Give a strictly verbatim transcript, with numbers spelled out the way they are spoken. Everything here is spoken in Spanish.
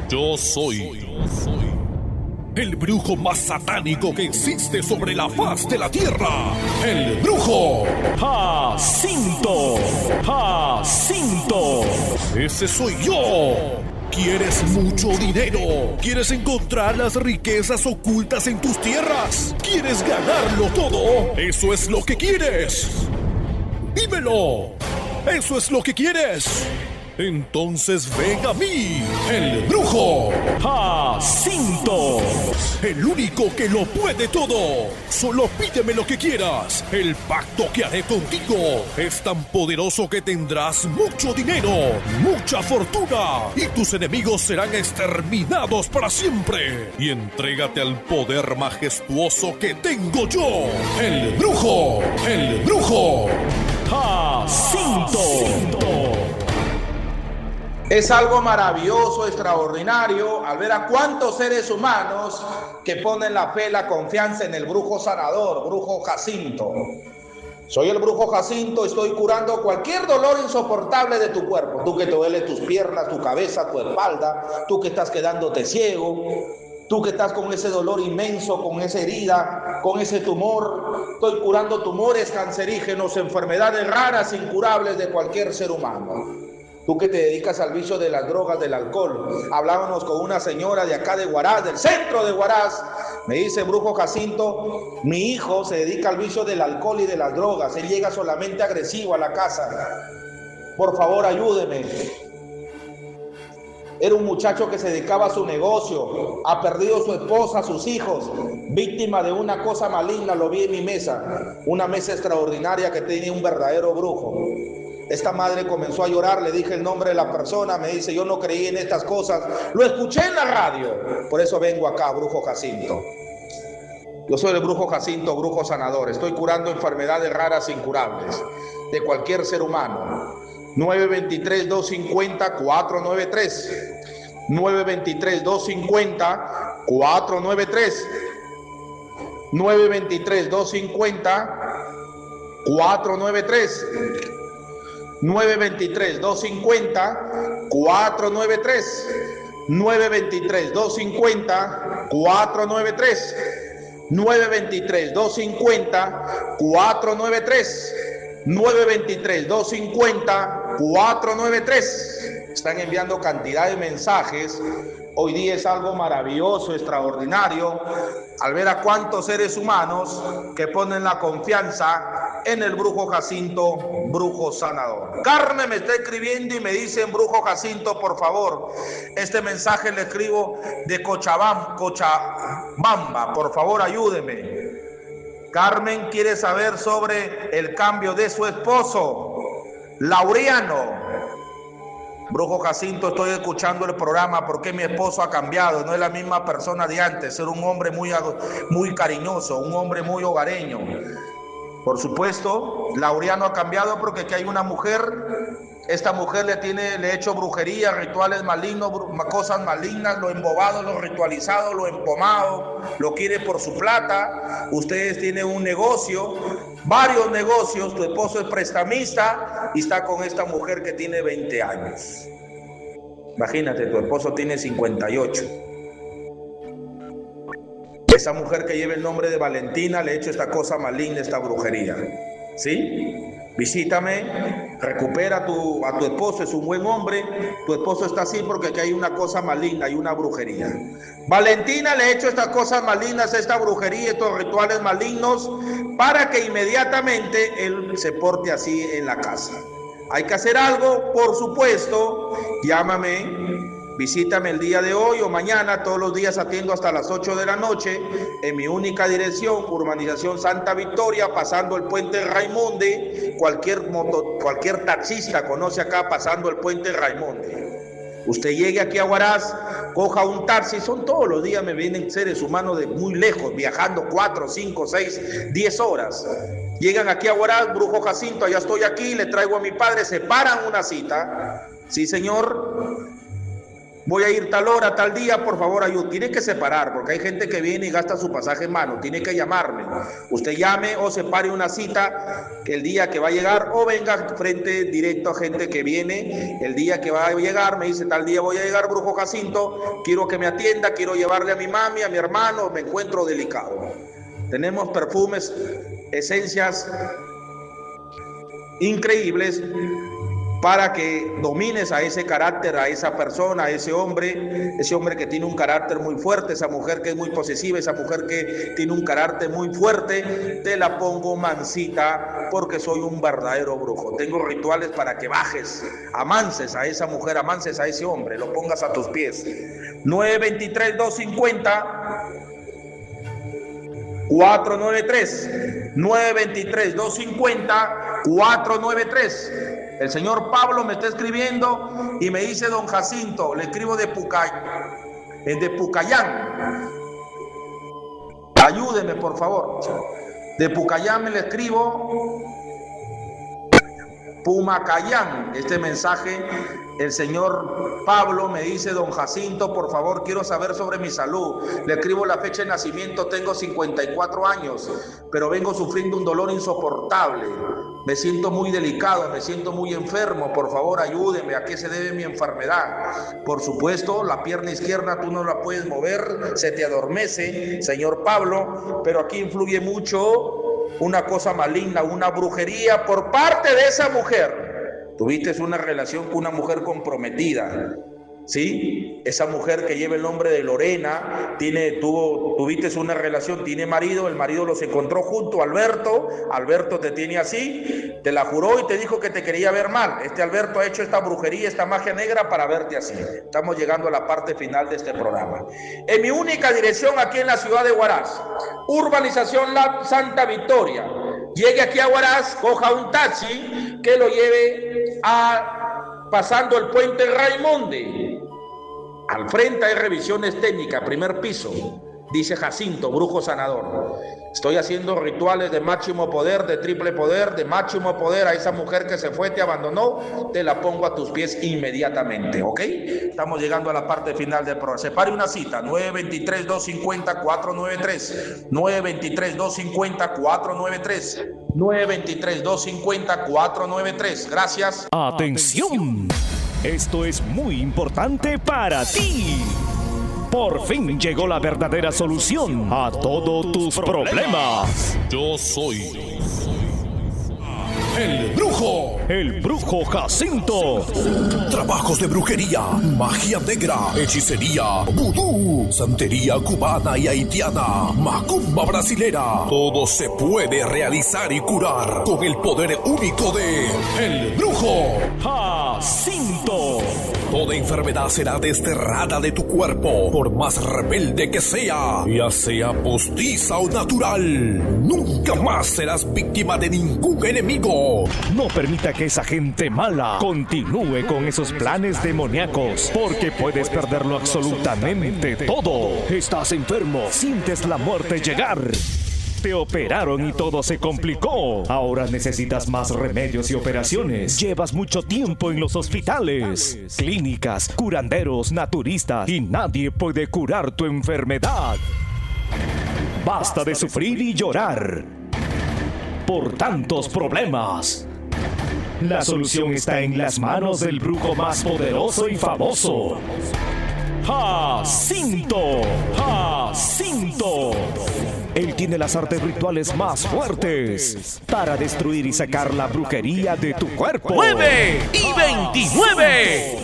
Yo soy el brujo más satánico que existe sobre la faz de la tierra. El brujo Jacinto. Jacinto. Ese soy yo. ¿Quieres mucho dinero? ¿Quieres encontrar las riquezas ocultas en tus tierras? ¿Quieres ganarlo todo? ¿Eso es lo que quieres? ¡Dímelo! ¿Eso es lo que quieres? Entonces ven a mí, el brujo Jacinto, el único que lo puede todo. Solo pídeme lo que quieras. El pacto que haré contigo es tan poderoso que tendrás mucho dinero, mucha fortuna, y tus enemigos serán exterminados para siempre. Y entrégate al poder majestuoso que tengo yo, el brujo, el brujo Jacinto. Es algo maravilloso, extraordinario, al ver a cuántos seres humanos que ponen la fe, la confianza en el brujo sanador, brujo Jacinto. Soy el brujo Jacinto, estoy curando cualquier dolor insoportable de tu cuerpo. Tú que te duele tus piernas, tu cabeza, tu espalda, tú que estás quedándote ciego, tú que estás con ese dolor inmenso, con esa herida, con ese tumor. Estoy curando tumores cancerígenos, enfermedades raras, incurables de cualquier ser humano. Tú que te dedicas al vicio de las drogas, del alcohol. Hablábamos con una señora de acá de Huaraz, del centro de Huaraz. Me dice, brujo Jacinto, mi hijo se dedica al vicio del alcohol y de las drogas. Él llega solamente agresivo a la casa. Por favor, ayúdeme. Era un muchacho que se dedicaba a su negocio. Ha perdido su esposa, sus hijos. Víctima de una cosa maligna, lo vi en mi mesa. Una mesa extraordinaria que tenía un verdadero brujo. Esta madre comenzó a llorar, le dije el nombre de la persona, me dice, yo no creí en estas cosas, lo escuché en la radio, por eso vengo acá, brujo Jacinto. Yo soy el brujo Jacinto, brujo sanador, estoy curando enfermedades raras e incurables de cualquier ser humano. nueve dos tres, dos cinco cero, cuatro nueve tres, nueve dos tres, dos cinco cero, cuatro nueve tres, nueve dos tres, dos cinco cero, cuatro nueve tres. nueve dos tres, dos cinco cero, cuatro nueve tres, nueve dos tres, dos cinco cero, cuatro nueve tres, nueve dos tres, dos cinco cero, cuatro nueve tres, nueve dos tres, dos cinco cero, cuatro nueve tres. Están enviando cantidad de mensajes. Hoy día es algo maravilloso, extraordinario, al ver a cuántos seres humanos que ponen la confianza en el brujo Jacinto, brujo sanador. Carmen me está escribiendo y me dice, brujo Jacinto, por favor, este mensaje le escribo de Cochabamba, Cochabamba, por favor ayúdeme. Carmen quiere saber sobre el cambio de su esposo, Laureano. Brujo Jacinto, estoy escuchando el programa porque mi esposo ha cambiado, no es la misma persona de antes, era un hombre muy, muy cariñoso, un hombre muy hogareño. Por supuesto, Laureano ha cambiado porque aquí hay una mujer, esta mujer le tiene, le ha hecho brujería, rituales malignos, cosas malignas, lo embobado, lo ritualizado, lo empomado, lo quiere por su plata. Ustedes tienen un negocio, varios negocios, tu esposo es prestamista y está con esta mujer que tiene veinte años. Imagínate, tu esposo tiene cincuenta y ocho. Esa mujer que lleva el nombre de Valentina le ha hecho esta cosa maligna, esta brujería. ¿Sí? Visítame, recupera a tu, a tu esposo, es un buen hombre. Tu esposo está así porque aquí hay una cosa maligna, hay una brujería. Valentina le ha hecho estas cosas malignas, esta brujería, estos rituales malignos, para que inmediatamente él se porte así en la casa. Hay que hacer algo, por supuesto. Llámame, visítame el día de hoy o mañana. Todos los días atiendo hasta las ocho de la noche en mi única dirección, urbanización Santa Victoria, pasando el puente Raimonde. Cualquier moto, cualquier taxista conoce acá, pasando el puente Raimonde. Usted llegue aquí a Huaraz, coja un taxi, son todos los días, me vienen seres humanos de muy lejos, viajando cuatro, cinco, seis, diez horas. Llegan aquí a Huaraz, brujo Jacinto, allá estoy aquí, le traigo a mi padre, se paran una cita. Sí, señor. voy a ir tal hora, tal día, por favor ayúdame. Tiene que separar, porque hay gente que viene y gasta su pasaje en mano, tiene que llamarme. Usted llame o separe una cita que el día que va a llegar, o venga frente directo a gente que viene el día que va a llegar, me dice tal día voy a llegar, Brujo Jacinto, quiero que me atienda, quiero llevarle a mi mami, a mi hermano, me encuentro delicado. Tenemos perfumes, esencias increíbles para que domines a ese carácter, a esa persona, a ese hombre, ese hombre que tiene un carácter muy fuerte, esa mujer que es muy posesiva, esa mujer que tiene un carácter muy fuerte. Te la pongo mansita porque soy un verdadero brujo. Tengo rituales para que bajes, amances a esa mujer, amances a ese hombre, lo pongas a tus pies. nueve dos tres, dos cinco cero, cuatro nueve tres, nueve dos tres, dos cinco cero, cuatro nueve tres. El señor Pablo me está escribiendo y me dice don Jacinto, le escribo de Pucay, de Pucayán. Ayúdeme, por favor. De Pucayán me le escribo Pumacayán. Este mensaje, el señor Pablo me dice, don Jacinto, por favor, quiero saber sobre mi salud. Le escribo la fecha de nacimiento, tengo cincuenta y cuatro años, pero vengo sufriendo un dolor insoportable. Me siento muy delicado, me siento muy enfermo, por favor ayúdeme, ¿a qué se debe mi enfermedad? Por supuesto, la pierna izquierda tú no la puedes mover, se te adormece, señor Pablo, pero aquí influye mucho una cosa maligna, una brujería por parte de esa mujer. Tuviste una relación con una mujer comprometida, ¿sí? Esa mujer que lleva el nombre de Lorena, tiene, tuvo, tuviste una relación, tiene marido, el marido los encontró junto, Alberto, Alberto te tiene así, te la juró y te dijo que te quería ver mal. Este Alberto ha hecho esta brujería, esta magia negra para verte así. Estamos llegando a la parte final de este programa. En mi única dirección aquí en la ciudad de Huaraz, urbanización La Santa Victoria. Llegue aquí a Huaraz, coja un taxi que lo lleve a pasando el puente Raimonde. Al frente hay revisiones técnicas, primer piso. Dice Jacinto, brujo sanador. Estoy haciendo rituales de máximo poder, de triple poder, de máximo poder. A esa mujer que se fue, te abandonó, te la pongo a tus pies inmediatamente, ¿ok? Estamos llegando a la parte final del programa. Separe una cita, nueve dos tres, dos cinco cero, cuatro nueve tres. nueve dos tres, dos cinco cero, cuatro nueve tres. nueve dos tres, dos cinco cero, cuatro nueve tres. Gracias. ¡Atención! Esto es muy importante para ti. Por fin llegó la verdadera solución a todos tus problemas. Yo soy el brujo, el brujo Jacinto. Trabajos de brujería, magia negra, hechicería, vudú, santería cubana y haitiana, macumba brasilera. Todo se puede realizar y curar con el poder único de el brujo Jacinto. Toda enfermedad será desterrada de tu cuerpo, por más rebelde que sea, ya sea postiza o natural. Nunca más serás víctima de ningún enemigo. No permita que esa gente mala continúe con esos planes demoníacos, porque puedes perderlo absolutamente todo. Estás enfermo, sientes la muerte llegar. Te operaron y todo se complicó. Ahora necesitas más remedios y operaciones. Llevas mucho tiempo en los hospitales, clínicas, curanderos, naturistas, y nadie puede curar tu enfermedad. Basta de sufrir y llorar por tantos problemas. La solución está en las manos del brujo más poderoso y famoso, Jacinto. Jacinto. Él tiene las artes rituales más fuertes para destruir y sacar la brujería de tu cuerpo. nueve y veintinueve.